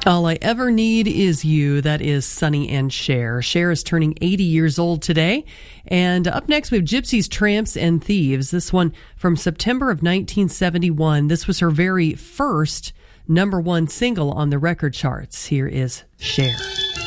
All I Ever Need Is You. That is Sonny and Cher. Cher is turning 80 years old today. And up next, we have Gypsies, Tramps, and Thieves. This one from September of 1971. This was her very first number one single on the record charts. Here is Cher.